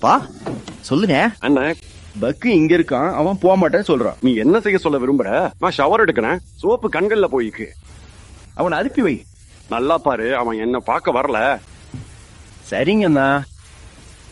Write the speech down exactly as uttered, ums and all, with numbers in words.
அப்பா சொல்லுங்க. அண்ணன் பக்கு இங்க இருக்கான், அவன் போக மாட்டேன்னு சொல்றான். நீ என்ன செய்ய சொல்ல விரும்புற? நான் ஷவர் எடுக்கிறேன், சோப்பு கண்கள்ல போயிக்கு. அவனை அனுப்பி வை. நல்லா பாரு, அவன் என்ன பார்க்க வரல. சரிங்கண்ணா.